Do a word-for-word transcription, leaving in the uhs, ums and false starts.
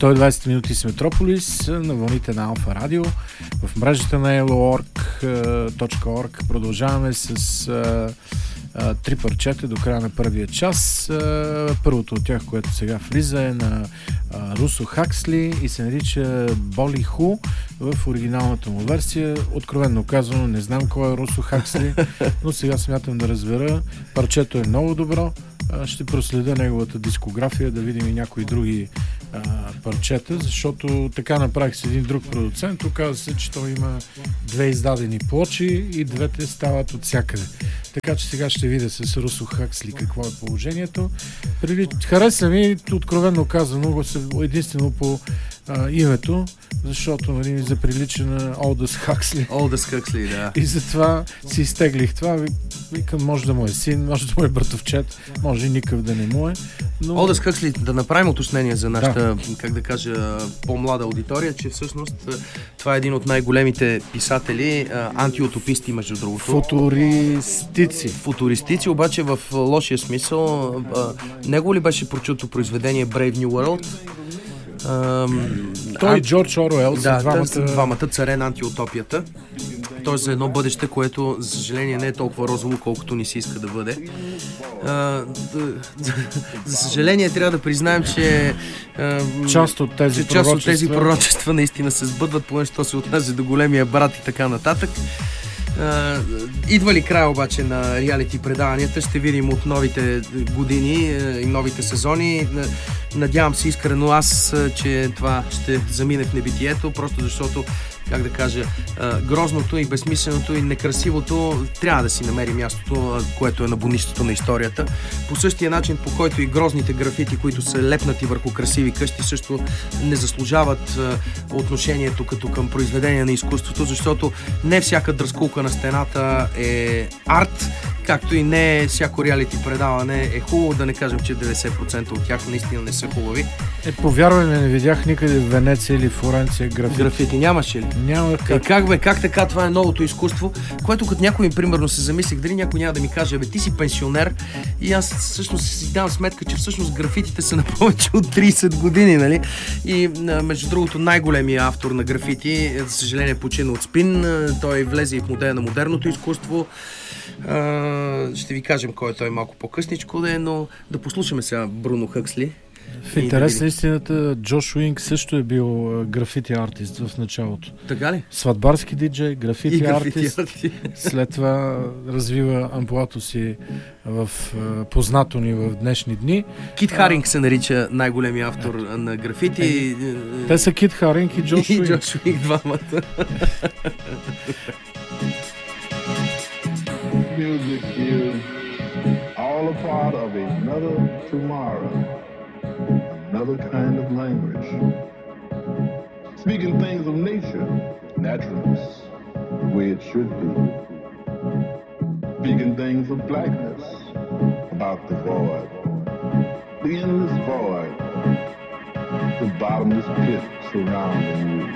сто и двадесет минути с Метрополис на вълните на Алфа Радио. В мрежата на ел о точка орг продължаваме с а, а, три парчета до края на първия час. А, първото от тях, което сега влиза, е на а, Русо Хаксли и се нарича Боли Ху в оригиналната му версия. Откровенно казано, не знам кой е Русо Хаксли, но сега смятам да разбера. Парчето е много добро. Ще проследя неговата дискография, да видим и някои други а, парчета, защото така направих с един друг продуцент. Оказва се, че той има две издадени плочи и двете стават от всякъде. Така че сега ще видя с Русо Хаксли какво е положението. Прили... Хареса ми, откровенно казано, единствено по а, името, защото нали, заприлича на Олдъс Хаксли. Олдъс Хаксли, да. И затова си изтеглих това. Викам, може да му е син, може да му е братовчет, може и никакъв да не му е. Но... Олдъс Хаксли, да направим уточнение за нашата, да. как да кажа, по-млада аудитория, че всъщност това е един от най-големите писатели, антиутописти, между другото. Футуристици. Футуристици, обаче в лошия смисъл. Него ли беше прочуто произведение Brave New World? Um, Той и Джордж Оруел са да, двамата... двамата царе на антиутопията. Тоест за едно бъдеще, което, за съжаление, не е толкова розово, колкото ни се иска да бъде. А, за съжаление, трябва да признаем, че а, част от тези, че част от тези пророчества наистина се сбъдват, поне що се отнася до големия брат и така нататък. Uh, идва ли край обаче на реалити предаванията, ще видим от новите години uh, и новите сезони. Uh, надявам се искрено аз, uh, че това ще замине в небитието, просто защото, как да кажа, uh, грозното и безсмисленото и некрасивото трябва да си намери мястото, uh, което е на бунището на историята. По същия начин, по който и грозните графити, които са лепнати върху красиви къщи, също не заслужават uh, отношението като към произведение на изкуството, защото не всяка дръскулка на стената е арт, както и не всяко реалити предаване е хубаво, да не кажем, че деветдесет процента от тях наистина не са хубави. Е, повярвай ме, не видях никъде в Венеция или Флоренция графити. Графити нямаше ли? Няма как. Е, как бе, как така, това е новото изкуство, което като някой примерно се замислих, дали някой няма да ми каже, бе, ти си пенсионер и аз всъщност си давам сметка, че всъщност графитите са на повече от тридесет години, нали? И между другото най-големият автор на графити, за съжаление почина от спин, той влезе и в модела на модерното изкуство. Uh, ще ви кажем кой е той малко по-късничко да е, но да послушаме сега Бруно Хъксли. В интерес на истината, Джош Уинг също е бил графити артист в началото. Така ли? Сватбарски диджей, графити, графити артист. артист. След това развива амплуато си в познато ни в днешни дни. Кит Харинг се нарича най-големия автор а, на графити. Е, те са Кит Харинг и Джош Уинг. И Джош Уинг двамата. Music is all a part of another tomorrow, another kind of language. Speaking things of nature, naturalness, the way it should be. Speaking things of blackness, about the void, the endless void, the bottomless pit surrounding you.